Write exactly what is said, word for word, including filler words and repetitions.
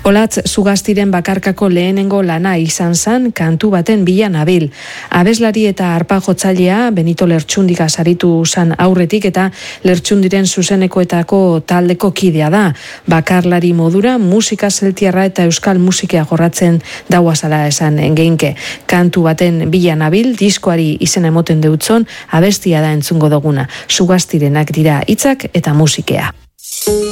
Olatz Zugastiren bakarkako lehenengo lana izan zen kantu baten bila nabil. Abeslari eta arpa jotzailea Benito Lertxundiga saritu zan aurretik eta Lertxundiren zuzenekoetako taldeko kidea da. Bakarlari modura musika zeltiarra eta euskal musikea jorratzen dauazala esan engeinke. Kantu baten bila nabil diskoari izena emoten deutzon abestia da entzungo duguna. Zugastirenak dira hitzak eta musikea.